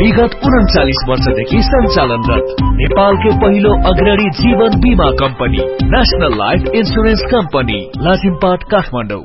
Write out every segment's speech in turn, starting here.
विगत 39 वर्षदेखि सञ्चालनरत नेपालकै पहिलो अग्रणी जीवन बीमा company national life insurance company Lazimpat Kathmandu.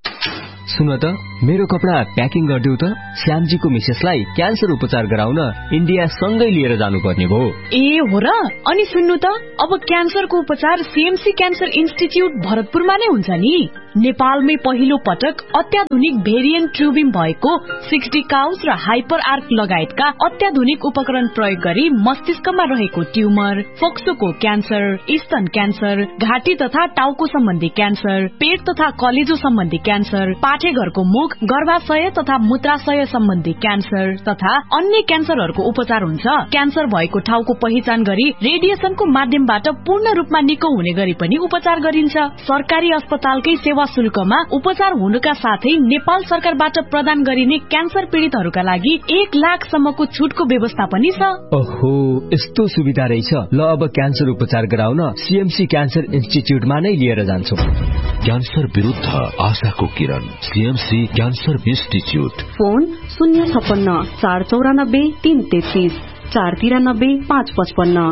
सुन त मेरो कपडा प्याकिङ गरिदेऊ त। श्यामजीको मिसेसलाई क्यान्सर उपचार गराउन इन्डिया सँगै लिएर जानुपर्ने भयो। ए हो र? अनि सुन्नु त, अब क्यान्सरको उपचार सीएमसी क्यान्सर इन्स्टिच्युट भरतपुरमा नै हुन्छ नि। नेपालमै पहिलो पटक अत्याधुनिक भेरिएन्ट ट्युबिङ भएको 60 काउस र हाइपर आर्क लगायतका अत्याधुनिक उपकरण प्रयोग गरी मस्तिष्कमा रहेको ट्युमर, फोक्सोको क्यान्सर, स्तन क्यान्सर, घाँटी तथा टाउको सम्बन्धी क्यान्सर, पेट तथा कलेजो सम्बन्धी क्यान्सर, पाठेघरको मुख, गर्भाशय तथा मूत्राशय सम्बन्धी क्यान्सर तथा अन्य क्यान्सरहरूको उपचार हुन्छ। क्यान्सर भएको ठाउँको पहिचान गरी रेडिएसनको माध्यमबाट पूर्ण रूपमा निको हुने गरी पनि उपचार गरिन्छ। सरकारी अस्पतालकै सेवा शुल्कमा उपचार हुनुका साथै नेपाल सरकारबाट प्रदान गरिने क्यान्सर पीड़ितहरूका लागि 1 लाख सम्मको छुटको व्यवस्था पनि छ। ओहो, यस्तो सुविधा रहेछ। ल अब क्यान्सर उपचार गराउन सीएमसी क्यान्सर इन्स्टिच्युटमा नै लिएर जान्छु। क्यान्सर विरुद्ध आशाको किरण, सीएमसी क्यान्सर इन्स्टिच्युट। फोन 056 494 333 493 555।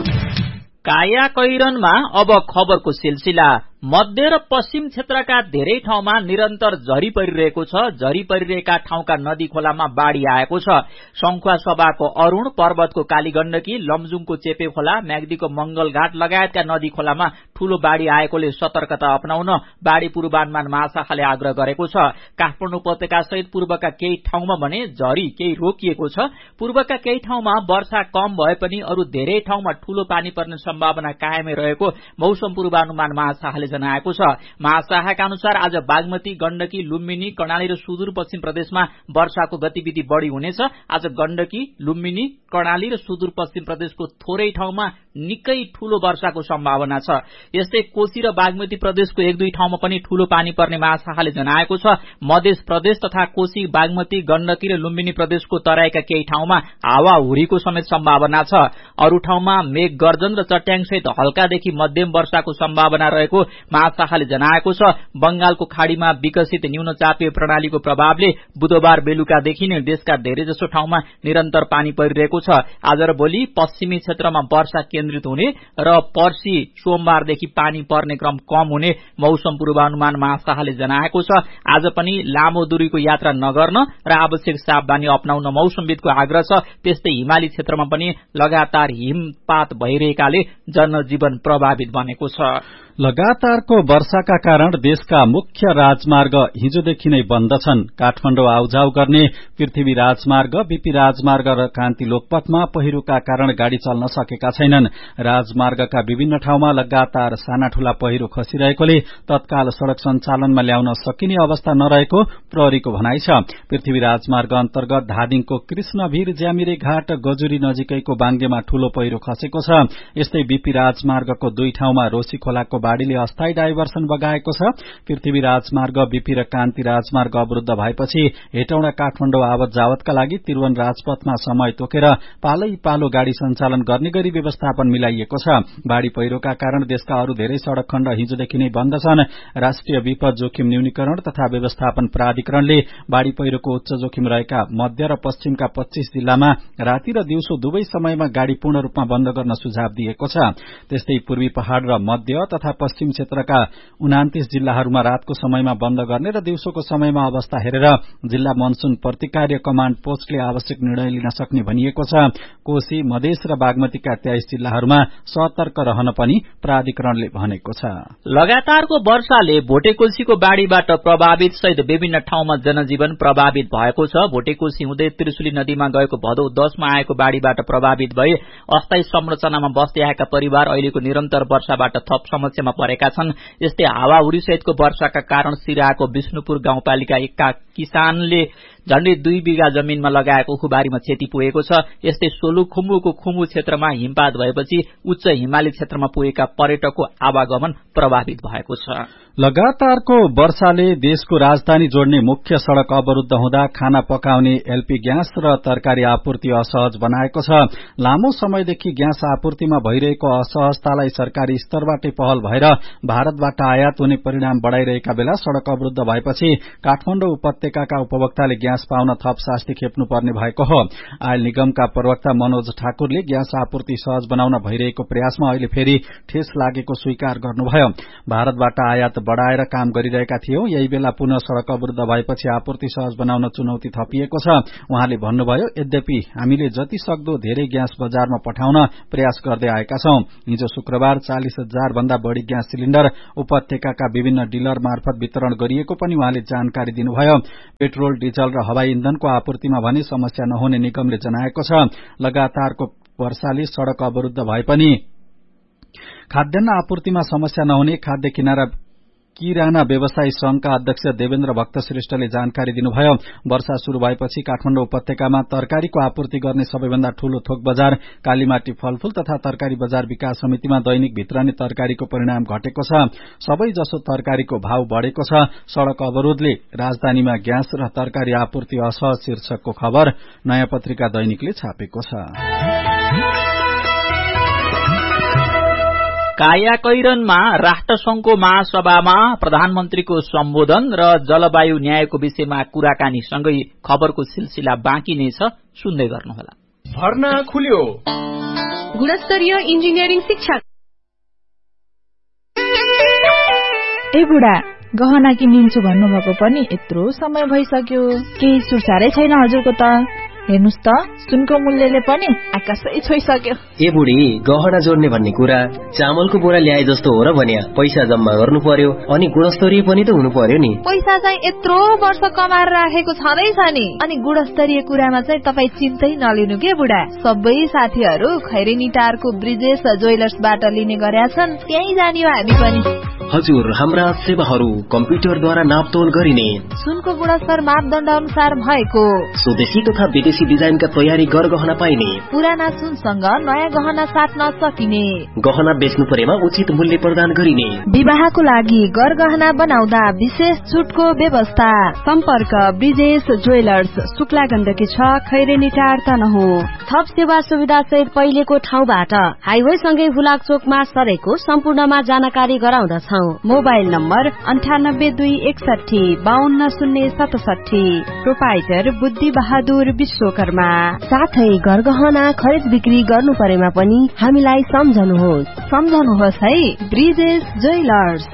काया कैरनमा अब खबरको सिलसिला। मध्य र पश्चिम क्षेत्रका धेरै ठाउँमा निरन्तर झरी परिरहेको छ। झरी परिरहेका ठाउँका नदी खोलामा बाढ़ी आएको छ। शंखुवा सभाको अरूण, पर्वतको कालीगण्डकी, लमजुङको चेपे खोला, म्याग्दीको मंगलघाट लगायतका नदी खोलामा ठूलो बाढ़ी आएकोले सतर्कता अपनाउन बाढ़ी पूर्वानुमान महाशाखाले आग्रह गरेको छ। काठमाडौँ उपत्यका सहित पूर्वका केही ठाउँमा भने झरी केही रोकिएको छ। पूर्वका केही ठाउँमा वर्षा कम भए पनि अरू धेरै ठाउँमा ठूलो पानी पर्ने सम्भावना कायमै रहेको मौसम पूर्वानुमान महाशाखाले जनाएको छ। महाशाखाका अनुसार आज बागमती, गण्डकी, लुम्बिनी, कर्णाली र सुदूरपश्चिम प्रदेशमा वर्षाको गतिविधि बढ़ी हुनेछ। आज गण्डकी, लुम्बिनी, कर्णाली र सुदूरपश्चिम प्रदेशको थोरै ठाउँमा निकै ठूलो वर्षाको सम्भावना छ। यस्तै कोशी र बागमती प्रदेशको 1-2 ठाउँमा पनि ठूलो पानी पर्ने महाशाखाले जनाएको छ। मध्य प्रदेश तथा कोशी, बागमती, गण्डकी र लुम्बिनी प्रदेशको तराईका केही ठाउँमा हावाहुरीको समेत सम्भावना छ। अरू ठाउँमा मेघ गर्जन र चट्याङसहित हल्कादेखि मध्यम वर्षाको सम्भावना रहेको महाशाखाले जनाएको छ। बंगालको खाड़ीमा विकसित न्यूनचापीय प्रणालीको प्रभावले बुधबार बेलुकादेखि नै देशका धेरैजसो ठाउँमा निरन्तर पानी परिरहेको छ। आज र भोलि पश्चिमी क्षेत्रमा वर्षा केन्द्रित हुने र पर्सि सोमबारदेखि पानी पर्ने क्रम कम हुने मौसम पूर्वानुमान महाशाखाले जनाएको छ। आज पनि लामो दूरीको यात्रा नगर्न र आवश्यक सावधानी अपनाउन मौसमविदको आग्रह छ। त्यस्तै हिमाली क्षेत्रमा पनि लगातार हिमपात भइरहेकाले जनजीवन प्रभावित बनेको छ। लगातारको वर्षाका कारण देशका मुख्य राजमार्ग हिजोदेखि नै बन्द छन्। काठमाडौँ आउजाउ गर्ने पृथ्वी राजमार्ग, बीपी राजमार्ग र कान्ति लोकपथमा पहिरोका कारण गाड़ी चल्न सकेका छैनन्। राजमार्गका विभिन्न ठाउँमा लगातार साना ठूला पहिरो खसिरहेकोले तत्काल सड़क सञ्चालनमा ल्याउन सकिने अवस्था नरहेको प्रहरीको भनाइ छ। पृथ्वी राजमार्ग अन्तर्गत धादिङको कृष्णभीर, ज्यामिरे घाट, गजुरी नजिकैको बाङ्गेमा ठूलो पहिरो खसेको छ। यस्तै बीपी राजमार्गको 2 ठाउँमा रोशी खोलाको बाढ़ीले अस्थायी डाइभर्सन बगाएको छ। पृथ्वी राजमार्ग, बीपी र कान्ति राजमार्ग अवरुद्ध भएपछि हेटौडा काठमाडौँ आवत जावतका लागि त्रिभुवन राजपथमा समय तोकेर पालै पालो गाड़ी सञ्चालन गर्ने गरी व्यवस्थापन मिलाइएको छ। बाढ़ी पहिरोका कारण देशका अरू धेरै सड़क खण्ड हिजोदेखि नै बन्द छन्। राष्ट्रिय विपद जोखिम न्यूनीकरण तथा व्यवस्थापन प्राधिकरणले बाढ़ी पहिरोको उच्च जोखिम रहेका मध्य र पश्चिमका 25 जिल्लामा राति र दिउँसो दुवै समयमा गाड़ी पूर्ण रूपमा बन्द गर्न सुझाव दिएको छ। त्यस्तै पूर्वी पहाड़ र मध्य तथा पश्चिम क्षेत्रका 29 जिल्लाहरूमा रातको समयमा बन्द गर्ने र दिउँसोको समयमा अवस्था हेरेर जिल्ला मनसून प्रतिकार्य कमाण्ड पोस्टले आवश्यक निर्णय लिन सक्ने भनिएको छ। कोशी, मधेस र बागमतीका 23 जिल्लाहरूमा सतर्क रहन पनि प्राधिकरणले भनेको छ। लगातारको वर्षाले भोटेकोशीको बाढ़ीबाट प्रभावित सहित विभिन्न ठाउँमा जनजीवन प्रभावित भएको छ। भोटेकोशी हुँदै त्रिशुली नदीमा गएको भदौ 10 मा आएको बाढ़ीबाट प्रभावित भए अस्थायी संरचनामा बस्दै आएका परिवार अहिलेको निरन्तर वर्षाबाट थप समस्यामा परेका छन्। यस्तै हावाहुरी सहितको वर्षाका कारण सिराहाको विष्णुपुर गाउँपालिका 1 का किसानले झण्डै 2 बिघा जमीनमा लगाएको खुबारीमा क्षति पुगेको छ। यस्तै सोलुखुम्बुको खुम्बु क्षेत्रमा हिमपात भएपछि उच्च हिमाली क्षेत्रमा पुगेका पर्यटकको आवागमन प्रभावित भएको छ। लगातारको वर्षाले देशको राजधानी जोड्ने मुख्य सड़क अवरुद्ध हुँदा खाना पकाउने एलपी ग्यास र तरकारी आपूर्ति असहज बनाएको छ। लामो समयदेखि ग्यास आपूर्तिमा भइरहेको असहजतालाई सरकारी स्तरबाटै पहल भएर भारतबाट आयात हुने परिणाम बढ़ाइरहेका बेला सड़क अवरुद्ध भएपछि काठमाडौँ उपत्यकाका उपभोक्ताले ग्यास ग्यास पाउन थप शास्ति खेप्नुपर्ने भएको हो। आयल निगमका प्रवक्ता मनोज ठाकुरले ग्यास आपूर्ति सहज बनाउन भइरहेको प्रयासमा अहिले फेरि ठेस लागेको स्वीकार गर्नुभयो। भारतबाट आयात बढ़ाएर काम गरिरहेका थियौं, यही बेला पुनः सड़क अवरुद्ध भएपछि आपूर्ति सहज बनाउन चुनौती थपिएको छ। उहाँले भन्नुभयो, यद्यपि हामीले जति सक्दो धेरै ग्यास बजारमा पठाउन प्रयास गर्दै आएका छौं। हिजो शुक्रबार 40,000 भन्दा बढ़ी ग्यास सिलिण्डर उपत्यकाका विभिन्न डिलर मार्फत वितरण गरिएको पनि उहाँले जानकारी दिनुभयो। पेट्रोल, डिजल र हवाई इन्धनको आपूर्तिमा भने समस्या नहुने निगमले जनाएको छ। लगातारको वर्षाले सड़क अवरुद्ध भए पनि खाद्यान्न आपूर्तिमा समस्या नहुने खाद्य किराना व्यवसायी संघका अध्यक्ष देवेन्द्र भक्त श्रेष्ठले जानकारी दिनुभयो। वर्षा शुरू भएपछि काठमाडौँ उपत्यकामा तरकारीको आपूर्ति गर्ने सबैभन्दा ठूलो थोक बजार कालीमाटी फलफूल तथा तरकारी बजार विकास समितिमा दैनिक भित्रने तरकारीको परिणाम घटेको छ। सबै जसो तरकारीको भाव बढ़ेको छ। सड़क अवरोधले राजधानीमा ग्यास र तरकारी आपूर्ति असहज शीर्षकको खबर नयाँ पत्रिका दैनिकले छापेको छ। कायाकैरनमा राष्ट्रसंघको महासभामा प्रधानमन्त्रीको सम्बोधन र जलवायु न्यायको विषयमा कुराकानी सँगै खबरको सिलसिला बाँकी नै छ, सुन्दै गर्नुहोला। भर्ना खुल्यो। गुणस्तरीय इन्जिनियरिङ शिक्षा। ए बुढा, गहना किनिन्छु भन्नुभएको पनि यत्रो समय भइसक्यो, केही सुरसारै छैन हजुरको त। हेर्नुस् त, सुनको मूल्यले पनि आकाशै छोइसक्यो। ए बुढी, गहना जोड्ने भन्ने कुरा चामलको बोरा ल्याए जस्तो हो र भन्या। पैसा जम्मा गर्नु पर्यो अनि गुणस्तरीय पनि त हुनु पर्यो नि। पैसा चाहिँ यत्रो वर्ष कमाएर राखेको छँदैछ नि। अनि गुणस्तरीय कुरामा चाहिँ तपाई चिन्तै नलिनु के बुढा। सबै साथीहरू खैरेनी टारको ब्रिजेश ज्वेलर्सबाट लिने गरेका छन्, त्यही जानियो हामी पनि। हजुर, हाम्रा सेवाहरू कम्प्युटरद्वारा नापतोल गरिने, सुनको गुणस्तर मापदण्ड अनुसार भएको, स्वदेशी तथा विदेशी डिजाइनका तयारी गरगहना पाइने, पुराना सुनसँग नयाँ गहना साट्न सकिने, गहना बेच्नु परेमा उचित मूल्य प्रदान गरिने, विवाहको लागि गरगहना बनाउँदा विशेष छुटको व्यवस्था। सम्पर्क ब्रिजेश ज्वेलर्स, शुक्ला गण्डकी 6, खैरेनी टार तनहुँ। थप सेवा सुविधा सहित पहिलेको ठाउँबाट हाइवे सँगै हुलाक चोकमा सरेको सम्पूर्णमा जानकारी गराउँदछ। Mobile number 9821 520067। प्रोपाइटर बुद्धि बहादुर विश्वकर्मा। साथै गरगहना खरिद बिक्री गर्नु परेमा पनि हामीलाई सम्झनुहोस् है। ब्रिजेश ज्वेलर्स।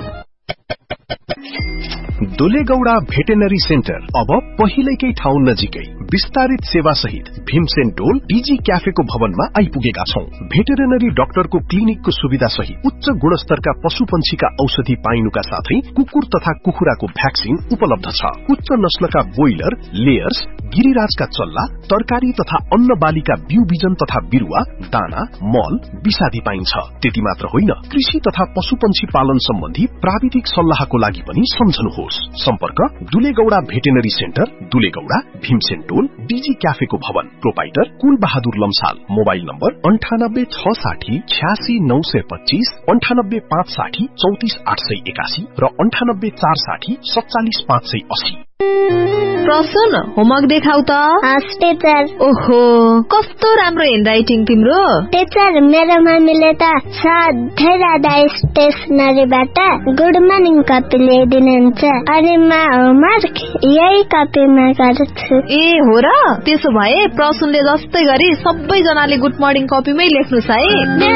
दुलेगौडा भेटेनरी सेन्टर अब पहिलेकै ठाउँ नजिकै विस्तारित सेवा सहित भीमसेन टोल डीजी क्याफेको भवनमा आइपुगेका छौं। भेटेरिनरी डाक्टरको क्लिनिकको सुविधा सहित उच्च गुणस्तरका पशु पंक्षीका औषधि पाइनुका साथै कुकुर तथा कुखुराको भ्याक्सिन उपलब्ध छ। उच्च नस्लका ब्रोइलर, लेयर्स, गिरिराजका चल्ला, तरकारी तथा अन्न बालीका बिउ बिजन तथा बिरुवा, दाना, मल, विषादी पाइन्छ। त्यति मात्र होइन, कृषि तथा पशु पंक्षी पालन सम्बन्धी प्राविधिक सल्लाहको लागि पनि सम्झनुहोस्। सम्पर्क दुलेगौडा भेटेनरी सेन्टर, दुलेगौडा, भीमसेन टोल, डीजी क्याफेको भवन। प्रोपाइटर कुल बहादुर लम्साल। मोबाइल नम्बर 9860 86925, 9856 34881 र 98460 47580। प्रसन्न, होमवर्क देखाउ त। टीचर। ओहो, कस्तो राम्रो ह्यान्डराइटिङ तिम्रो। टीचर, मेरो मम्मीले त सधैँ राधा स्टेसनरीबाट गुड मर्निङ कपी ल्याइदिनुहुन्छ अनि म होमवर्क यही कपीमा गर्छु। ए हो र, त्यसो भए प्रसन्नले जस्तै गरी सबैजनाले गुड मर्निङ कपीमै लेख्नुस् है।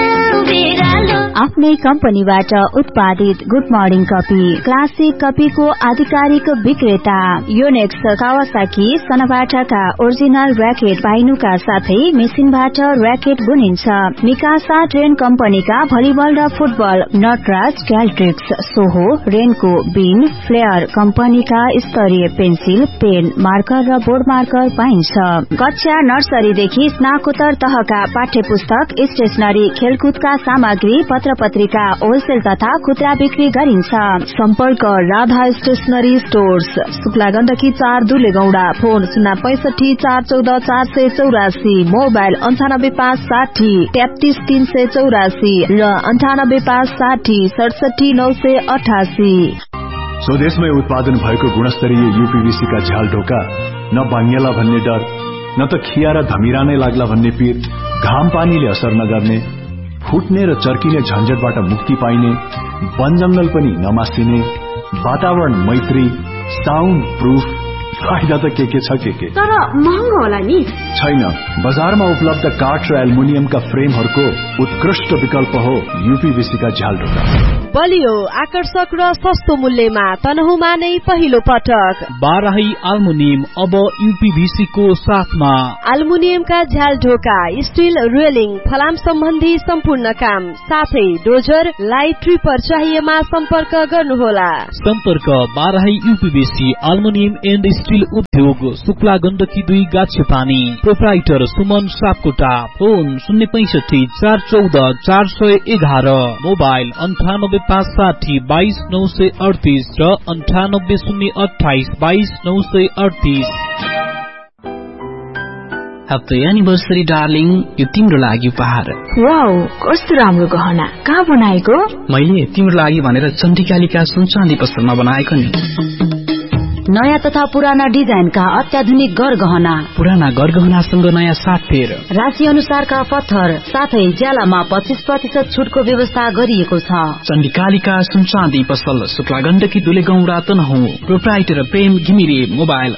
आफ्नै कम्पनीबाट उत्पादित गुड मर्निङ कपी, क्लासिक कपीको आधिकारिक विक्रेता। योनेक्स, कावासाकी, सनाबाटाका ओरिजिनल र्याकेट पाइनुका साथै मेसिनबाट र्याकेट बुनिन्छ। मिकासा ट्रेन कम्पनीका भलिबल र फुटबल, नटराज, क्याल्ट्रिक्स, सोहो, रेनको, बिन, फ्लेयर कम्पनीका स्तरीय पेन्सिल, पेन, मार्कर र बोर्ड मार्कर पाइन्छ। कक्षा नर्सरीदेखि स्नाकोत्तर तहका पाठ्य पुस्तक, स्टेशनरी, खेलकुदका सामग्री, पत्र पत्रिका होलसेल तथा खुद्रा बिक्री गरिन्छ। सम्पर्क Radha stationery stores, Shukla Gandaki 4, दुलेगौडा। Phone 065 414 484, mobile 98560 33384 र 98560 67988। स्वदेशमै उत्पादन भएको गुणस्तरीय यूपीवीसी का झ्याल ढोका न भाङ्गेला भन्ने डर, न त खिया र धमिरा नै लाग्ला भन्ने पीर, घाम पानीले असर नगर्ने, फुट्ने र चर्किने झन्झटबाट मुक्ति पाइने, वन जंगल पनि नमासिने, वातावरण मैत्री, साउन्ड प्रूफ, फाइदा त के छ के तर महँगो होला नि? छैन, बजारमा उपलब्ध काठ र एल्युमिनियमका फ्रेमहरूको उत्कृष्ट विकल्प हो यूपीवीसी का झ्याल ढोका। बलियो, आकर्षक र सस्तो मूल्यमा तनहुमा नै पहिलो पटक बाराही एल्युमिनियम अब यूपीवीसी को साथमा। एल्युमिनियमका झ्याल ढोका, स्टील रेलिङ, फलाम सम्बन्धी सम्पूर्ण काम, साथै डोजर, लाइट ट्रिपर चाहिएमा सम्पर्क गर्नुहोला। सम्पर्क Barahi UPVC aluminium and steel उद्योग, Shukla Gandaki 2 गाछेपानी। Proprietor Suman Sapkota. Phone 065 414 411, mobile 98560 22938 र 98028 22938। ह्याप्पी एनिभर्सरी डार्लिङ, यो तिम्रो लागि उपहार। वाउ, कस्तो राम्रो गहना, कहाँ बनाएको? मैले तिम्रो लागि भनेर चण्डिकालिका सुनचाँदी पसलमा बनाएको नि। नयाँ तथा पुराना डिजाइनका अत्याधुनिक गरगहना, पुराना गरगहनासँग नयाँ साथफेर, राशि अनुसारका पत्थर, साथै ज्यालामा 25% छुटको व्यवस्था गरिएको छ। चण्डिकालिका सुनचाँदी पसल, शुक्ला गण्डकी दुलेगाउँ तनहुँ। प्रोप्राइटर प्रेम घिमिरे। मोबाइल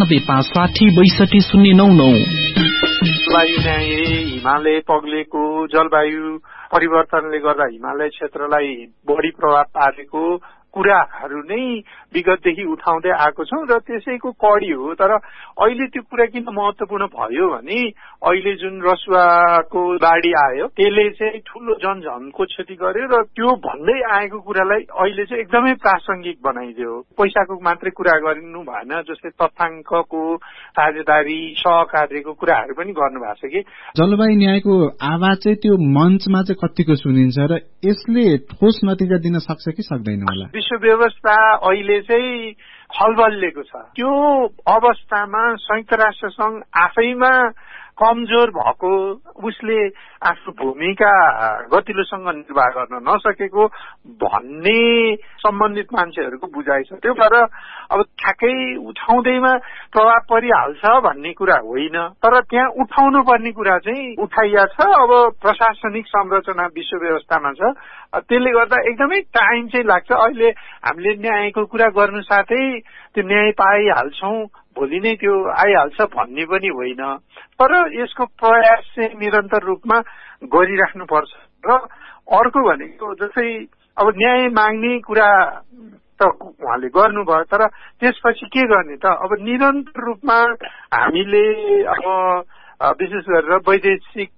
98560 62099। जलवायु न्याय, हिमालय पग्लेको, जलवायु परिवर्तनले गर्दा हिमालय क्षेत्रलाई बढी प्रभाव पारेको कुराहरू नै विगतदेखि उठाउँदै आएको छौं र त्यसैको कडी हो। तर अहिले त्यो कुरा किन महत्वपूर्ण भयो भने अहिले जुन रसुवाको बाढी आयो त्यसले चाहिँ ठूलो जनधनको क्षति गर्यो र त्यो भन्दै आएको कुरालाई अहिले चाहिँ एकदमै प्रासंगिक बनाइदियो। पैसाको मात्रै कुरा गर्नु भएन, जस्तै तथ्याङ्कको साझेदारी सहकार्यको कुराहरू पनि गर्नुभएको छ कि जलवायु न्यायको आवाज चाहिँ त्यो मञ्चमा चाहिँ कतिको सुनिन्छ र यसले ठोस नतिजा दिन सक्छ कि सक्दैन होला? विश्व व्यवस्था अहिले चाहिँ खलबलिएको छ। त्यो अवस्थामा संयुक्त राष्ट्र संघ आफैमा कमजोर भएको, उसले आफ्नो भूमिका गतिलोसँग निर्वाह गर्न नसकेको भन्ने सम्बन्धित मान्छेहरूको बुझाइ छ। त्यो भएर अब ठ्याक्कै उठाउँदैमा प्रभाव परिहाल्छ भन्ने कुरा होइन, तर त्यहाँ उठाउनु पर्ने कुरा चाहिँ उठाइया छ। अब प्रशासनिक संरचना विश्व व्यवस्थामा छ, त्यसले गर्दा एकदमै टाइम चाहिँ लाग्छ। अहिले हामीले न्यायको कुरा गर्नु साथै त्यो न्याय पाइहाल्छौं, भोलि नै त्यो आइहाल्छ भन्ने पनि होइन, तर यसको प्रयास चाहिँ निरन्तर रूपमा गरिराख्नुपर्छ। र अर्को भनेको जस्तै अब न्याय माग्ने कुरा त उहाँले गर्नुभयो, तर त्यसपछि के गर्ने त? अब निरन्तर रूपमा हामीले अब विशेष गरेर वैदेशिक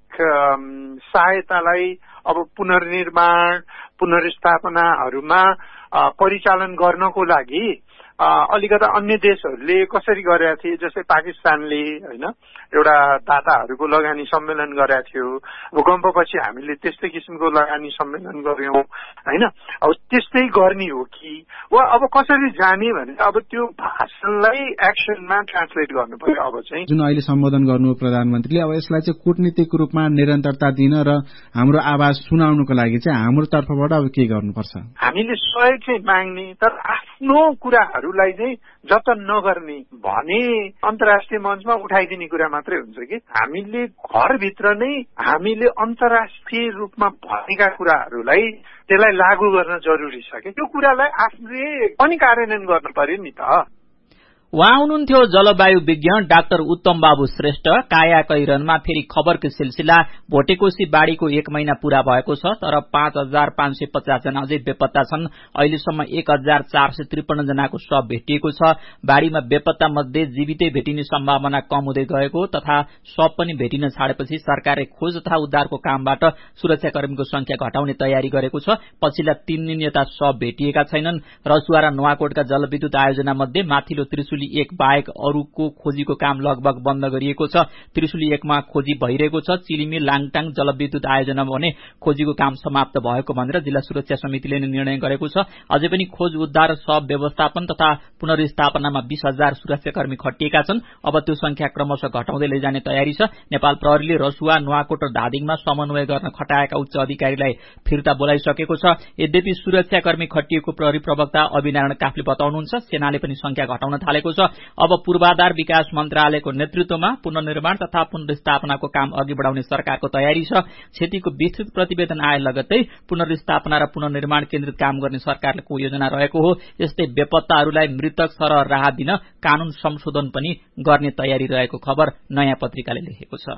सहायतालाई अब पुनर्निर्माण पुनर्स्थापनाहरूमा परिचालन गर्नको लागि अलिकता अन्य देशहरूले कसरी गरेका थिए, जस्तै पाकिस्तानले होइन एउटा दाताहरूको लगानी सम्मेलन गरेका थियो। भूकम्पपछि हामीले त्यस्तै किसिमको लगानी सम्मेलन गर्यौं होइन। अब त्यस्तै गर्ने हो कि वा अब कसरी जाने भने अब त्यो भाषणलाई एक्सनमा ट्रान्सलेट गर्नु पर्यो। अब चाहिँ जुन अहिले सम्बोधन गर्नु प्रधानमन्त्रीले, अब यसलाई चाहिँ कूटनीतिक रूपमा निरन्तरता दिन र हाम्रो आवाज सुनाउनको लागि चाहिँ हाम्रो तर्फबाट अब के गर्नुपर्छ? हामीले सहयोग चाहिँ माग्ने, तर आफ्नो कुराहरूलाई चाहिँ जतन नगर्ने भने अन्तर्राष्ट्रिय मञ्चमा उठाइदिने कुरा मात्रै हुन्छ कि हामीले घरभित्र नै हामीले अन्तर्राष्ट्रिय रूपमा भनेका कुराहरूलाई त्यसलाई लागू गर्न जरुरी छ कि त्यो कुरालाई आफूले पनि कार्यान्वयन गर्नु पर्यो नि त। उहाँ हुनुहुन्थ्यो जलवायु विज्ञ डाक्टर उत्तम बाबु श्रेष्ठ। काया कैरनमा फेरि खबरको सिलसिला। भोटेकोशी बाढ़ीको 1 महिना पूरा भएको छ, तर 5550 जना अझै बेपत्ता छन्। अहिलेसम्म 1453 जनाको शव भेटिएको छ। बाढ़ीमा बेपत्ता मध्ये जीवितै भेटिने सम्भावना कम हुँदै गएको तथा शव पनि भेटिन छाडेपछि सरकारले खोज तथा उद्धारको कामबाट सुरक्षाकर्मीको संख्या घटाउने तयारी गरेको छ। पछिल्ला 3 दिन यता शव भेटिएका छैनन्। रसुवा र नुवाकोटका जलविद्युत आयोजना मध्ये माथिल्लो त्रिशुली 1 बाहेक अरूको खोजीको काम लगभग बन्द गरिएको छ। त्रिशुली 1 मा खोजी भइरहेको छ। चिलिमी लाङटाङ जलविद्युत आयोजना भने खोजीको काम समाप्त भएको भनेर जिल्ला सुरक्षा समितिले निर्णय गरेको छ। अझै पनि खोज उद्धार शव व्यवस्थापन तथा पुनर्स्थापनामा 20,000 सुरक्षाकर्मी खटिएका छन्। अब त्यो संख्या क्रमशः घटाउँदै लैजाने तयारी छ। नेपाल प्रहरीले रसुवा नुवाकोट र धादिङमा समन्वय गर्न खटाएका उच्च अधिकारीलाई फिर्ता बोलाइसकेको छ। यद्यपि सुरक्षाकर्मी खटिएको प्रहरी प्रवक्ता अभिनारायण काफले बताउनुहुन्छ सेनाले पनि संख्या घटाउन थालेको छ। अब पूर्वाधार विकास मन्त्रालयको नेतृत्वमा पुनर्निर्माण तथा पुनर्स्थापनाको काम अघि बढाउने सरकारको तयारी छ। क्षतिको विस्तृत प्रतिवेदन आए लगत्तै पुनर्स्थापना र पुनर्निर्माण केन्द्रित काम गर्ने सरकारको योजना रहेको हो। यस्तै बेपत्ताहरूलाई मृतक सरह राहत दिन कानून संशोधन पनि गर्ने तयारी रहेको खबर नयाँ पत्रिकाले लेखेको छ।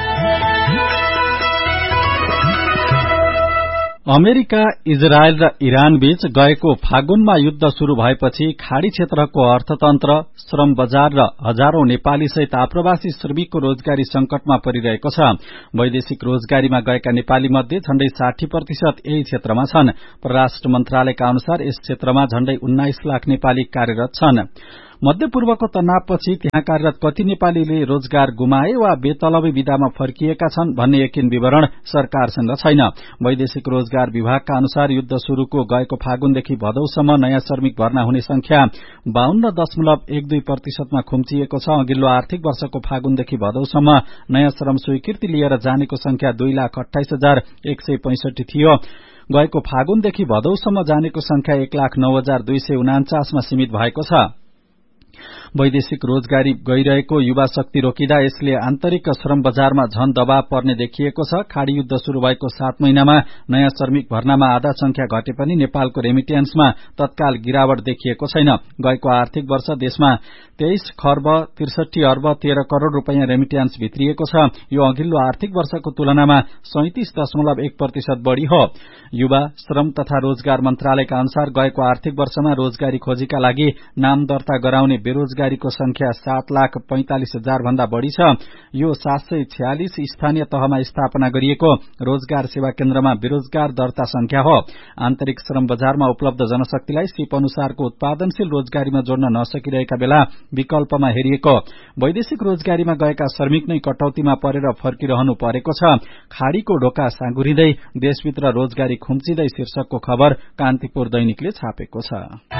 अमेरिका, इजरायल र इरान बीच गएको फागुनमा युद्ध शुरू भएपछि खाड़ी क्षेत्रको अर्थतन्त्र, श्रम बजार र हजारौं नेपाली सहित आप्रवासी श्रमिकको रोजगारी संकटमा परिरहेको छ। वैदेशिक रोजगारीमा गएका नेपाली मध्ये झण्डै 60% यही क्षेत्रमा छन्। परराष्ट्र मन्त्रालयका अनुसार यस क्षेत्रमा झण्डै 19 लाख नेपाली कार्यरत छन्। मध्यपूर्वको तनावपछि त्यहाँ कार्यरत कति नेपालीले रोजगार गुमाए वा बेतलबी विधामा फर्किएका छन् भन्ने यकिन विवरण सरकारसँग छैन। वैदेशिक रोजगार विभागका अनुसार युद्ध शुरूको गएको फागुनदेखि भदौसम्म नयाँ श्रमिक भर्ना हुने संख्या 52.12% मा खुम्चिएको छ। अघिल्लो आर्थिक वर्षको फागुनदेखि भदौसम्म नयाँ श्रम स्वीकृति लिएर जानेको संख्या 2,28,165 थियो। गएको फागुनदेखि भदौसम्म जानेको संख्या 1,09,249 मा सीमित भएको छ। वैदेशिक रोजगारी गइरहेको युवा शक्ति रोकिँदा यसले आन्तरिक श्रम बजारमा झन दबाव पर्ने देखिएको छ। खाड़ी युद्ध शुरू भएको 7 महिनामा नयाँ श्रमिक भर्नामा आधा संख्या घटे पनि नेपालको रेमिटेन्समा तत्काल गिरावट देखिएको छैन। गएको आर्थिक वर्ष देशमा 23 खर्ब 63 अर्ब 13 करोड़ रूपियाँ रेमिटेन्स भित्रिएको छ। यो अघिल्लो आर्थिक वर्षको तुलनामा 37.1% बढ़ी हो। युवा श्रम तथा रोजगार मन्त्रालयका अनुसार गएको आर्थिक वर्षमा रोजगारी खोजीका लागि नाम दर्ता गराउने बेरोजगारीको संख्या 7,45,000 भन्दा बढ़ी छ। यो 746 स्थानीय तहमा स्थापना गरिएको रोजगार सेवा केन्द्रमा बेरोजगार दर्ता संख्या हो। आन्तरिक श्रम बजारमा उपलब्ध जनशक्तिलाई सिप अनुसारको उत्पादनशील रोजगारीमा जोड्न नसकिरहेका बेला विकल्पमा हेरिएको वैदेशिक रोजगारीमा गएका श्रमिक नै कटौतीमा परेर फर्किरहनु परेको छ। खाड़ीको ढोका साँगुरिँदै देशभित्र रोजगारी खुम्चिँदै शीर्षकको खबर कान्तिपुर दैनिकले छापेको छ।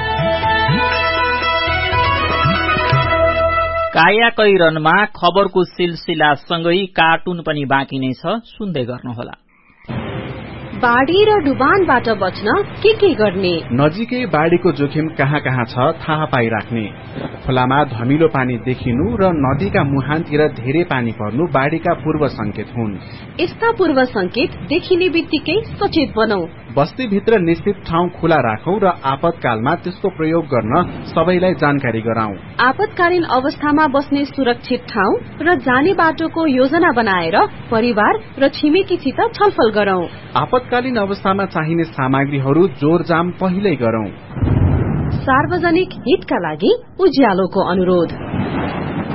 कायाकैरनमा खबरको सिलसिलासँगै कार्टुन पनि बाँकी नै छ, सुन्दै गर्नुहोला। बाढ़ी र डुबानबाट बच्न के गर्ने? नजिकै बाढ़ीको जोखिम कहाँ कहाँ छ थाहा पाइराख्ने। खोलामा धमिलो पानी देखिनु र नदीका मुहानतिर धेरै पानी पर्नु बाढ़ीका पूर्व संकेत हुन्। यस्ता पूर्व संकेत देखिने बित्तिकै सचेत बनौं। बस्तीभित्र निश्चित ठाउँ खुला राखौं र आपतकालमा त्यसको प्रयोग गर्न सबैलाई जानकारी गराउँ। आपतकालीन अवस्थामा बस्ने सुरक्षित ठाउँ र जाने बाटोको योजना बनाएर परिवार र छिमेकीसित छलफल गरौं। आपतकालीन अवस्थामा चाहिने सामग्रीहरू जोरजाम पहिल्यै गरौं। सार्वजनिक हितका लागि उज्यालोको अनुरोध।